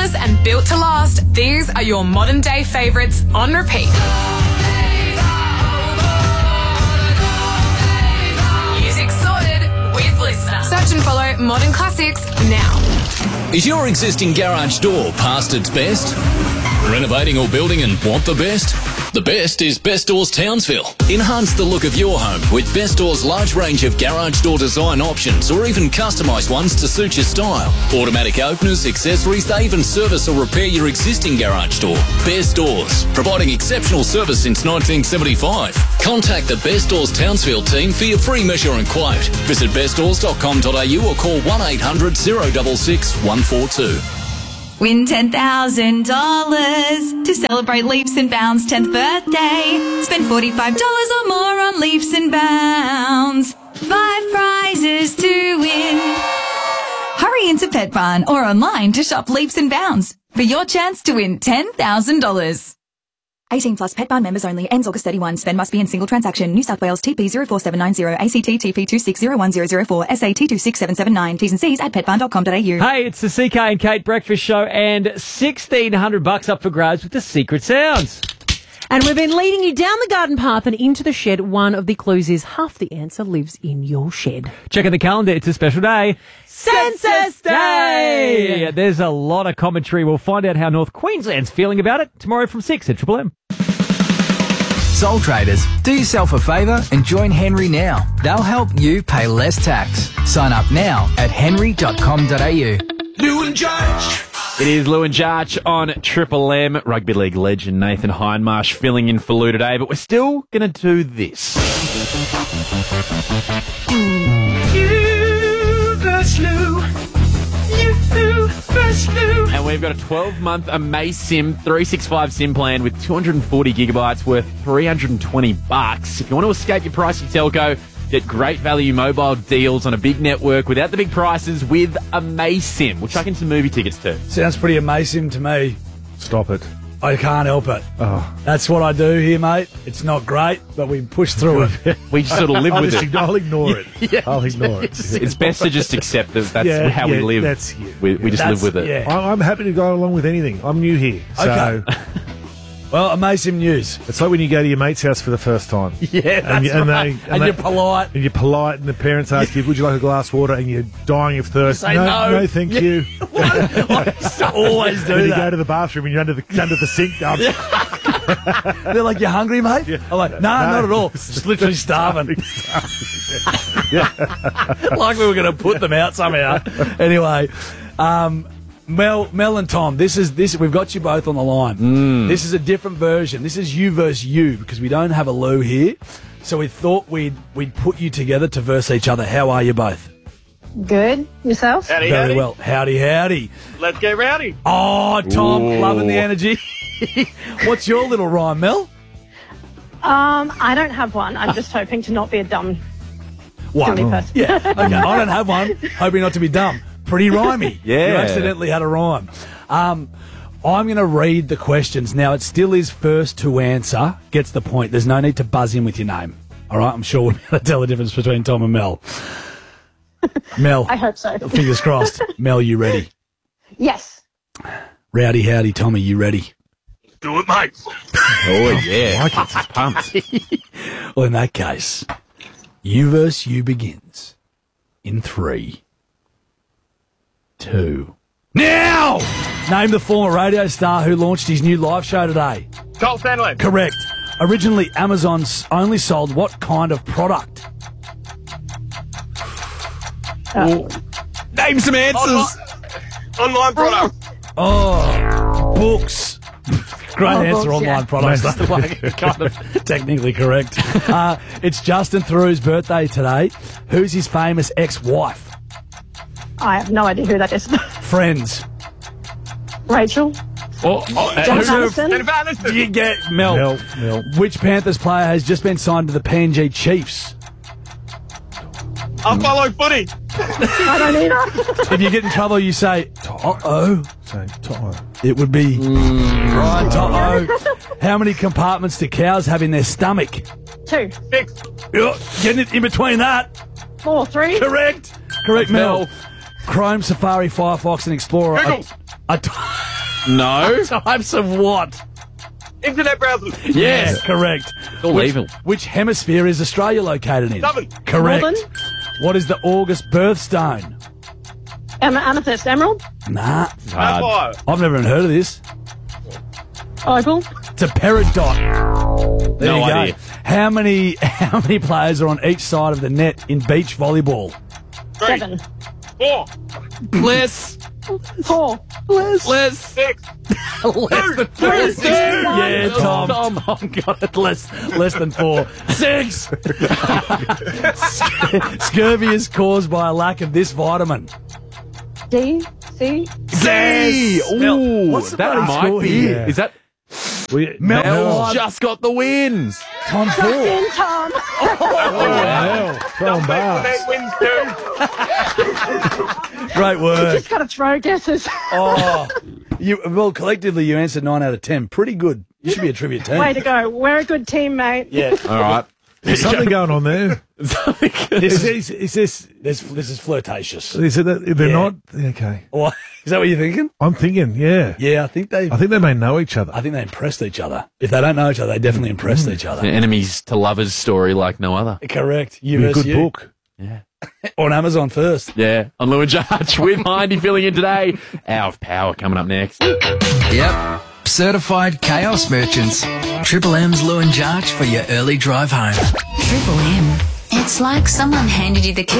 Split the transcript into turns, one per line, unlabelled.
timeless and built to last, these are your modern day favourites on repeat. Music sorted with Listener. Search and follow Modern Classics now.
Is your existing garage door past its best? Renovating or building and want the best? The best is Best Doors Townsville. Enhance the look of your home with Best Doors' large range of garage door design options or even customised ones to suit your style. Automatic openers, accessories, they even service or repair your existing garage door. Best Doors, providing exceptional service since 1975. Contact the Best Doors Townsville team for your free measure and quote. Visit bestdoors.com.au or call 1800 066 142.
Win $10,000 to celebrate Leaps and Bounds 10th birthday. Spend $45 or more on Leaps and Bounds. 5 prizes to win. Hurry into Pet Barn or online to shop Leaps and Bounds for your chance to win $10,000. 18 plus Pet Barn members only. Ends August 31. Spend must be in single transaction. New South Wales TP 04790 ACT TP 2601004 SAT 26779. T's and C's at petbarn.com.au.
Hey, it's the CK and Kate Breakfast Show and $1,600 up for grabs with the Secret Sounds.
And we've been leading you down the garden path and into the shed. One of the clues is half the answer lives in your shed.
Check out the calendar. It's a special day.
Census Day!
There's a lot of commentary. We'll find out how North Queensland's feeling about it tomorrow from 6 at Triple M.
Sole traders, do yourself a favour and join Henry now. They'll help you pay less tax. Sign up now at henry.com.au.
Lou and Judge.
It is Lou and Jarch on Triple M. Rugby League legend Nathan Hindmarsh filling in for Lou today, but we're still going to do this. You versus Lou. You versus Lou. And we've got a 12-month Amaze Sim 365 SIM plan with 240 gigabytes worth $320. If you want to escape your pricey telco, get great value mobile deals on a big network without the big prices with Amaze Sim. We'll chuck in some movie tickets too.
Sounds pretty amazing to me.
Stop it.
I can't help it.
Oh.
That's what I do here, mate. It's not great, but we push through it.
We just sort of live with it.
I'll ignore it.
Yeah.
I'll ignore it.
It's best to just accept that that's how we live.
That's you.
We just live with it.
Yeah.
I'm happy to go along with anything. I'm new here. So
Okay. Well, amazing news.
it's like when you go to your mate's house for the first time.
Yeah, that's
and
you're polite.
And you're polite, and the parents ask you, would you like a glass of water? And you're dying of thirst.
Say no.
No, thank you.
I used to always do
And you
that.
go to the bathroom and you're under the sink.
They're like, you hungry, mate?
Yeah.
I'm like, no, not at all. Just literally starving. Like we were going to put them out somehow. Anyway, Mel and Tom, this we've got you both on the line. This is a different version. This is you versus you because we don't have a Lou here. So we thought we'd put you together to verse each other. How are you both?
Good. Yourself?
Howdy,
Very
howdy.
well. Howdy, howdy.
Let's get rowdy.
Oh, Tom, loving the energy. What's your little rhyme, Mel?
I don't have one. I'm just hoping to not be a dumb, silly person.
Yeah. Okay. I don't have one. Hoping not to be dumb. Pretty rhymey.
Yeah.
You accidentally had a rhyme. I'm going to read the questions. Now, it still is first to answer. Gets the point. There's no need to buzz in with your name. All right? I'm sure we'll be able to tell the difference between Tom and Mel. Mel.
I hope so.
Fingers crossed. Mel, you ready?
Yes.
Rowdy, howdy, Tommy, you ready?
Do it, mate.
Oh, yeah. It's pumped.
Well, in that case, you versus you begins in 3, 2. Now! Name the former radio star who launched his new live show today.
Joel Stanley.
Correct. Originally, Amazon only sold what kind of product?
Name some answers.
Online product.
Oh, books. Great answer,
books,
online
yeah.
products. That's like kind of technically correct. It's Justin Theroux's birthday today. Who's his famous ex-wife?
I have no idea who that is.
Friends.
Rachel? Jennifer Aniston?
Jennifer Aniston.
You get Mel.
Mel.
Which Panthers player has just been signed to the PNG Chiefs?
I follow footy.
I don't either.
If you get in trouble, you say, uh-oh.
Say, Toto.
It would be Ryan Toto. How many compartments do cows have in their stomach?
2.
6.
Getting it in between that.
4. 3.
Correct, Mel. Chrome, Safari, Firefox, and Explorer.
Google.
No.
Types of what?
Internet browsers.
Yes, correct.
all evil.
Which hemisphere is Australia located in?
Southern.
Correct.
Northern.
What is the August birthstone?
Amethyst. Emerald.
Nah,
Sapphire.
I've never even heard of this.
Opal.
It's a peridot. There
No
you go.
idea.
How many players are on each side of the net in beach volleyball?
3,
7.
4,
Less.
4.
Less.
6.
Less than 4. Yeah, Tom got it. Less than 4. 6. Scurvy is caused by a lack of this vitamin.
D. C.
Z.
Ooh,
What's the
that
bloody
might
score
be.
here?
Is that
Mel
Mel's just got the wins?
Tom 4.
In Tom.
Throwing bars.
That wins too.
Great work.
Just got to throw guesses.
Well, collectively, you answered 9 out of 10. Pretty good. You should be a trivia team.
Way to go. We're a good team, mate.
Yeah.
All right.
There's something going on there.
This is flirtatious.
Is it that they're
Yeah.
not? Okay.
What? Is that what you're thinking?
I'm thinking, yeah.
Yeah, I think they
may know each other.
they impressed each other. If they don't know each other, they definitely impressed each other.
Enemies to lovers story like no other.
Correct. You
Be a
versus
good
you.
book.
On Amazon first.
Yeah, on Lou and Judge with Hindy filling in today. Hour of Power coming up next.
Yep. Certified chaos merchants. Triple M's Lou and Jarch for your early drive home.
Triple M. It's like someone handed you the key.